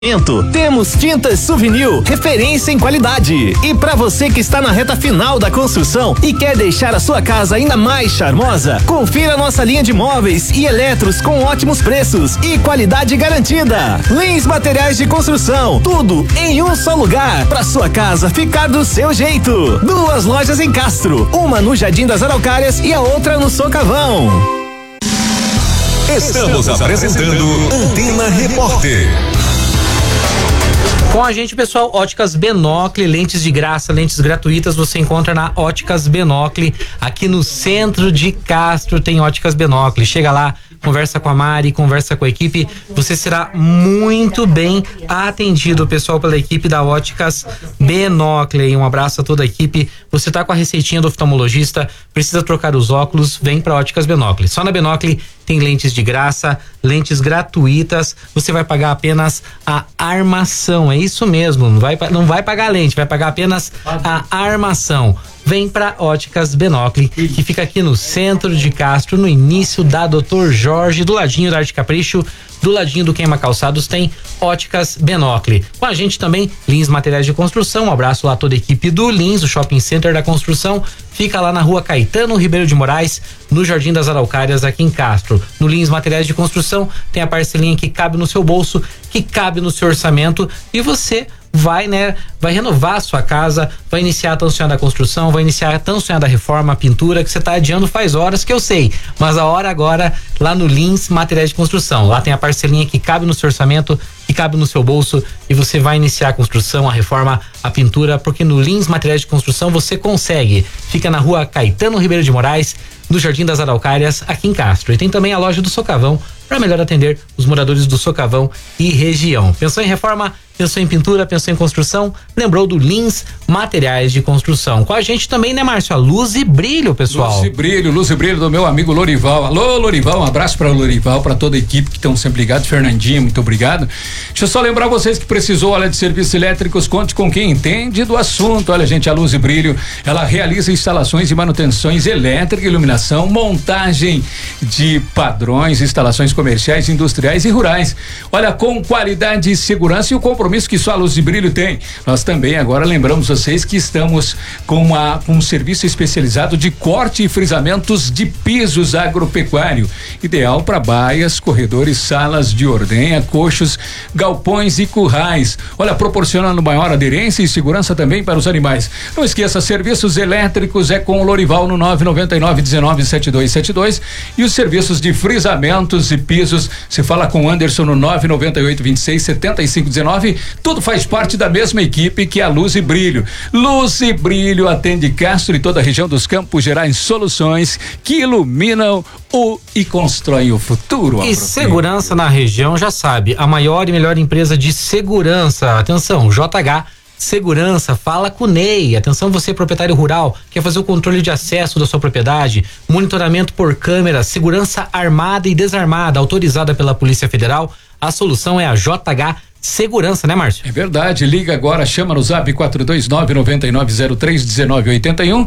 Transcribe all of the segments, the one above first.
Temos Tintas Souvenir, referência em qualidade. E para você que está na reta final da construção e quer deixar a sua casa ainda mais charmosa, confira nossa linha de móveis e eletros com ótimos preços e qualidade garantida. Lins Materiais de Construção, tudo em um só lugar para sua casa ficar do seu jeito. 2 lojas em Castro, uma no Jardim das Araucárias e a outra no Socavão. Estamos apresentando Antena Repórter. Com a gente, pessoal, Óticas Benocle, lentes de graça, lentes gratuitas, você encontra na Óticas Benocle, aqui no centro de Castro tem Óticas Benocle. Chega lá, conversa com a Mari, conversa com a equipe, você será muito bem atendido, pessoal, pela equipe da Óticas Benocle. Um abraço a toda a equipe. Você tá com a receitinha do oftalmologista, precisa trocar os óculos, vem pra Óticas Benocle. Só na Benocle tem lentes de graça, lentes gratuitas, você vai pagar apenas a armação, é isso mesmo, não vai pagar a lente, vai pagar apenas a armação. Vem pra Óticas Benocle, que fica aqui no centro de Castro, no início da Dr. Jorge, do ladinho da Arte Capricho, do ladinho do Queima Calçados tem Óticas Benocle. Com a gente também, Lins Materiais de Construção, um abraço lá a toda a equipe do Lins, o Shopping Center da Construção, fica lá na rua Caetano Ribeiro de Moraes, no Jardim das Araucárias, aqui em Castro. No Lins Materiais de Construção, tem a parcelinha que cabe no seu bolso, que cabe no seu orçamento, e você vai renovar a sua casa, vai iniciar a tão sonhada construção, vai iniciar a tão sonhada reforma, pintura, que você tá adiando faz horas, que eu sei, mas a hora agora lá no Lins Materiais de Construção, lá tem a parcelinha que cabe no seu orçamento, que cabe no seu bolso, e você vai iniciar a construção, a reforma, a pintura, porque no Lins Materiais de Construção você consegue. Fica na rua Caetano Ribeiro de Moraes, no Jardim das Araucárias, aqui em Castro. E tem também a loja do Socavão, para melhor atender os moradores do Socavão e região. Pensou em reforma? Pensou em pintura? Pensou em construção? Lembrou do Lins Materiais de Construção. Com a gente também, né, Márcio? A Luz e Brilho, pessoal. Luz e Brilho do meu amigo Lorival. Alô, Lorival, um abraço para o Lorival, para toda a equipe que estão sempre ligados. Fernandinho, muito obrigado. Deixa eu só lembrar vocês que precisou, olha, de serviços elétricos, conte com quem entende do assunto. Olha, gente, a Luz e Brilho, ela realiza instalações e manutenções elétrica, iluminação, montagem de padrões, instalações comerciais, industriais e rurais. Olha, com qualidade e segurança e o compromisso que só a Luz e Brilho tem. Nós também agora lembramos vocês que estamos com um serviço especializado de corte e frisamentos de pisos agropecuário, ideal para baias, corredores, salas de ordenha, coxos, galpões e currais. Olha, proporcionando maior aderência e segurança também para os animais. Não esqueça, serviços elétricos é com o Lorival no 999-197272 e os serviços de frisamentos e pisos, se fala com o Anderson no 998-26-7519. Tudo faz parte da mesma equipe que a Luz e Brilho. Luz e Brilho atende Castro e toda a região dos Campos Gerais, soluções que iluminam e constroem o futuro. E segurança na região, já sabe, a maior e melhor empresa de segurança. Atenção, JH Segurança, fala com o Ney. Atenção, você proprietário rural, quer fazer o controle de acesso da sua propriedade, monitoramento por câmera, segurança armada e desarmada, autorizada pela Polícia Federal. A solução é a JH Segurança, né, Márcio? É verdade, liga agora, chama no zap 429-9903-1981,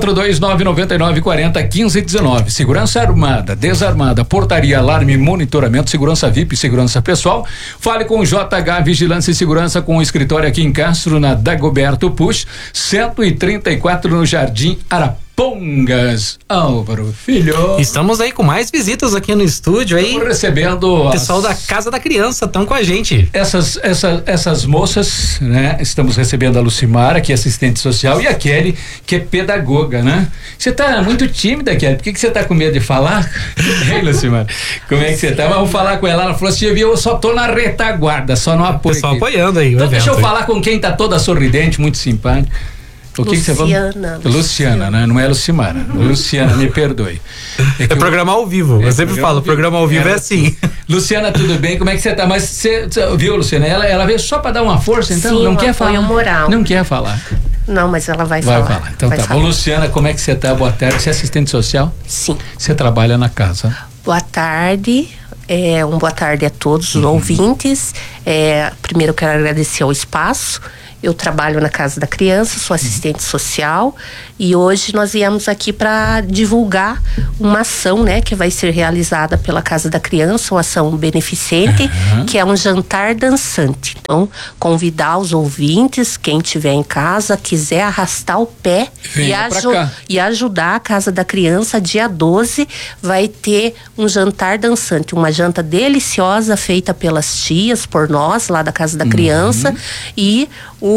429-9940-1519. Segurança armada, desarmada, portaria, alarme, monitoramento, segurança VIP, segurança pessoal. Fale com o JH Vigilância e Segurança, com o escritório aqui em Castro, na Dagoberto Push, 134 no Jardim Arapongas. Álvaro Filho. Estamos aí com mais visitas aqui no estúdio aí. Estamos recebendo o pessoal da Casa da Criança, estão com a gente. Essas moças, né? Estamos recebendo a Lucimara, que é assistente social, e a Kelly, que é pedagoga, né? Você tá muito tímida, Kelly. Por que você tá com medo de falar? Ei, Lucimara, como é que você tá? Vamos falar com ela. Ela falou assim: eu só tô na retaguarda, só no apoio. Pessoal apoiando aí. Então deixa eu falar com quem tá toda sorridente, muito simpática. Luciana. Luciana, né? Não é Lucimara. Luciana, me perdoe. É programa ao vivo. Eu sempre falo, programa ao vivo é assim. Luciana, tudo bem? Como é que você tá? Mas você viu, Luciana? Ela veio só pra dar uma força, então? Sim, não quer falar. Moral. Não quer falar. Não, mas ela vai falar. Vai falar. Então tá bom. Luciana, como é que você tá? Boa tarde. Você é assistente social? Sim. Você trabalha na casa? Boa tarde. Boa tarde a todos os ouvintes. Primeiro eu quero agradecer ao espaço. Eu trabalho na Casa da Criança, sou assistente social e hoje nós viemos aqui para divulgar uma ação, né, que vai ser realizada pela Casa da Criança, uma ação beneficente, que é um jantar dançante. Então, convidar os ouvintes, quem estiver em casa, quiser arrastar o pé e ajudar a Casa da Criança, dia 12, vai ter um jantar dançante, uma janta deliciosa feita pelas tias, por nós, lá da Casa da Criança, e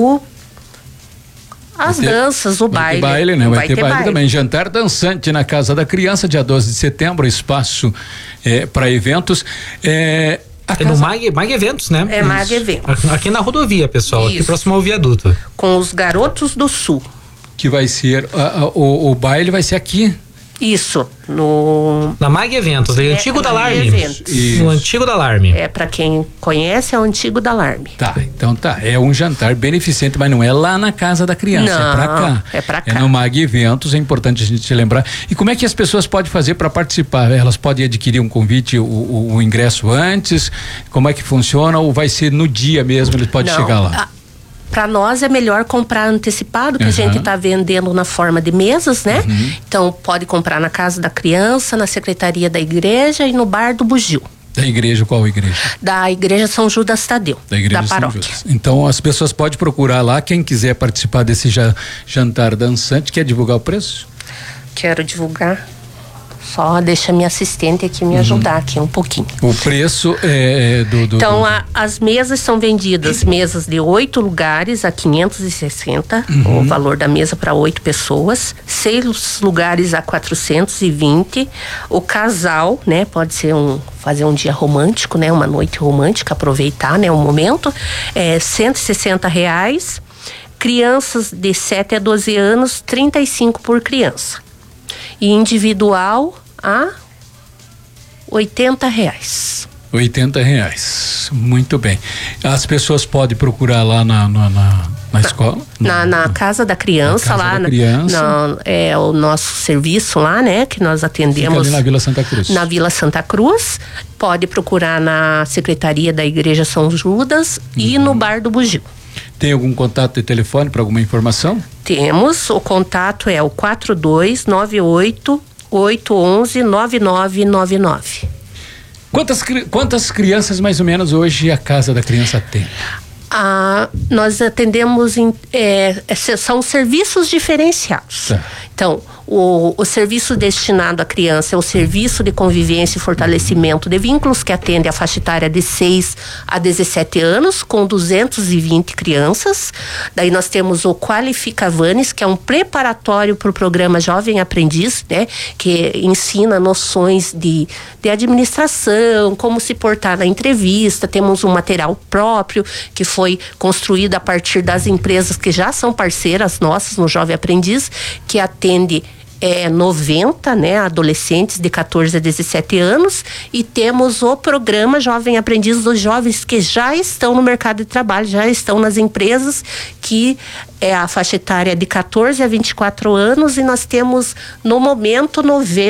as danças, o baile. Né? Vai ter baile também. Jantar dançante na Casa da Criança, dia 12 de setembro, espaço para eventos. No Mag Eventos, né? Mag Eventos. Aqui na rodovia, pessoal, aqui próximo ao viaduto. Com os Garotos do Sul. Que vai ser, o baile vai ser aqui. Isso, na Mag Eventos, antigo da Alarme. No antigo da Alarme. Para quem conhece, é o antigo da Alarme. Tá, então é um jantar beneficente, mas não é lá na Casa da Criança, não, é pra cá. É pra cá. É no Mag Eventos, é importante a gente lembrar. E como é que as pessoas podem fazer para participar? Elas podem adquirir um convite, o ingresso antes? Como é que funciona? Ou vai ser no dia mesmo, eles podem chegar lá? Para nós é melhor comprar antecipado, que a gente está vendendo na forma de mesas, né? Então pode comprar na Casa da Criança, na Secretaria da Igreja e no Bar do Bugio. Da igreja, qual igreja? Da Igreja São Judas Tadeu, da Igreja paróquia. São Judas. Então as pessoas podem procurar lá, quem quiser participar desse jantar dançante. Quer divulgar o preço? Quero divulgar. Só deixa minha assistente aqui me ajudar aqui um pouquinho. O preço Então, as mesas são vendidas, mesas de 8 lugares a 560, o valor da mesa para 8 pessoas, 6 lugares a 420, o casal, né, pode ser fazer um dia romântico, né, uma noite romântica, aproveitar, né, o momento, R$160, crianças de 7 a 12 anos, 35 por criança. E individual a R$80. R$80. Muito bem. As pessoas podem procurar lá na escola? Na Casa da Criança, é o nosso serviço lá, né? Que nós atendemos. Fica ali na Vila Santa Cruz. Na Vila Santa Cruz. Pode procurar na Secretaria da Igreja São Judas e no Bar do Bugio. Tem algum contato de telefone para alguma informação? Temos, o contato é o 4298-811-9999. Quantas crianças mais ou menos hoje a Casa da Criança tem? Nós atendemos são serviços diferenciados. Tá. Então, o serviço destinado à criança é o serviço de convivência e fortalecimento de vínculos, que atende a faixa etária de 6 a 17 anos, com 220 crianças. Daí nós temos o Qualificavanes, que é um preparatório para o programa Jovem Aprendiz, né? Que ensina noções de administração, como se portar na entrevista. Temos um material próprio, que foi construído a partir das empresas que já são parceiras nossas no Jovem Aprendiz, que atende 90, né, adolescentes de 14 a 17 anos, e temos o programa Jovem Aprendiz dos jovens que já estão no mercado de trabalho, já estão nas empresas, que é a faixa etária de 14 a 24 anos, e nós temos no momento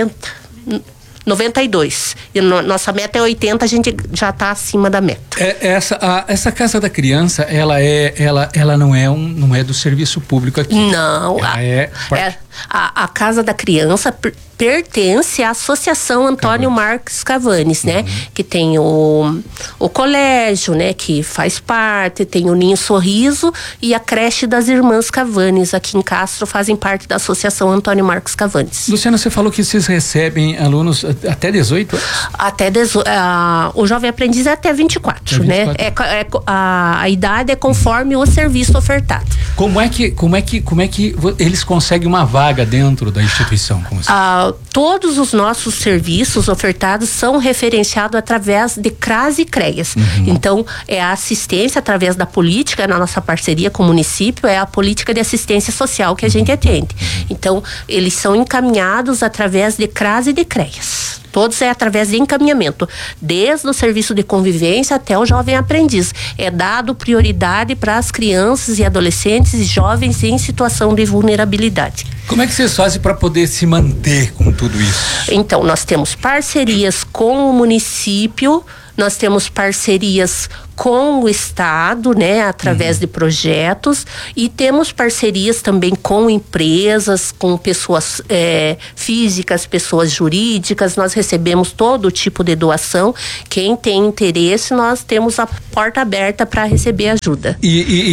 92. E nossa meta é 80, a gente já está acima da meta. Essa Casa da Criança, ela não é do serviço público aqui. Não. A Casa da Criança pertence à Associação Antônio Marques Cavanes, né? Que tem o colégio, né? Que faz parte, tem o Ninho Sorriso e a creche das Irmãs Cavanes aqui em Castro fazem parte da Associação Antônio Marques Cavanes. Luciana, você falou que vocês recebem alunos até 18 anos? Até 18, o Jovem Aprendiz é até 24, né? A idade é conforme o serviço ofertado. Como é que eles conseguem uma vaga dentro da instituição? Todos os nossos serviços ofertados são referenciados através de CRAS e CREAS. Então, é a assistência através da política, na nossa parceria com o município, é a política de assistência social que a gente atende. Então, eles são encaminhados através de CRAS e de CREAS. Todos é através de encaminhamento, desde o serviço de convivência até o jovem aprendiz. É dado prioridade para as crianças e adolescentes e jovens em situação de vulnerabilidade. Como é que vocês fazem para poder se manter com tudo isso? Então, nós temos parcerias com o município, nós temos parcerias com o estado, né, através de projetos, e temos parcerias também com empresas, com pessoas físicas, pessoas jurídicas. Nós recebemos todo tipo de doação. Quem tem interesse, nós temos a porta aberta para receber ajuda. E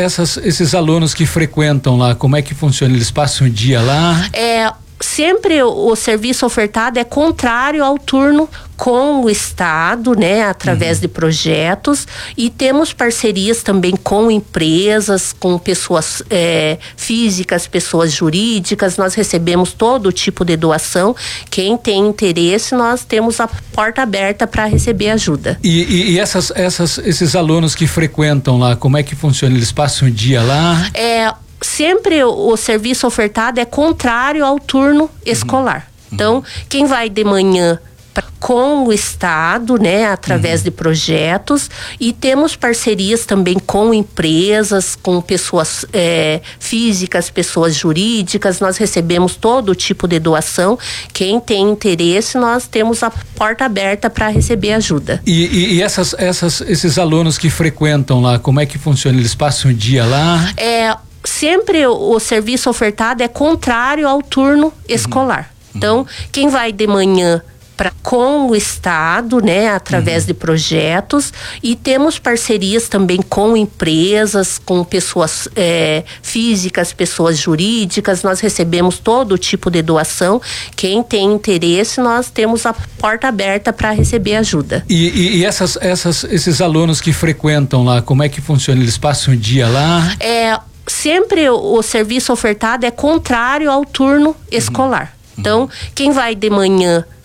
esses alunos que frequentam lá, como é que funciona? Eles passam um dia lá? Sempre o serviço ofertado é contrário ao turno com o estado, né, através de projetos, e temos parcerias também com empresas, com pessoas físicas, pessoas jurídicas. Nós recebemos todo tipo de doação. Quem tem interesse, nós temos a porta aberta para receber ajuda. E esses alunos que frequentam lá, como é que funciona? Eles passam um dia lá? Sempre o serviço ofertado é contrário ao turno escolar. Então, quem vai de manhã com o estado, né, através de projetos, e temos parcerias também com empresas, com pessoas físicas, pessoas jurídicas. Nós recebemos todo tipo de doação. Quem tem interesse, nós temos a porta aberta para receber ajuda. E esses alunos que frequentam lá, como é que funciona? Eles passam um dia lá? Sempre o serviço ofertado é contrário ao turno escolar. Então, quem vai de manhã com o estado, né, através de projetos, e temos parcerias também com empresas, com pessoas físicas, pessoas jurídicas. Nós recebemos todo tipo de doação. Quem tem interesse, nós temos a porta aberta para receber ajuda. E esses alunos que frequentam lá, como é que funciona? Eles passam um dia lá? Sempre o serviço ofertado é contrário ao turno escolar. Então, quem vai de manhã